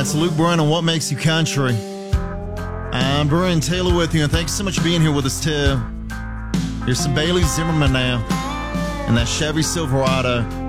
That's Luke Bryan on What Makes You Country. I'm Brian Taylor with you, and thanks so much for being here with us, too. Here's some Bailey Zimmerman now, and that Chevy Silverado.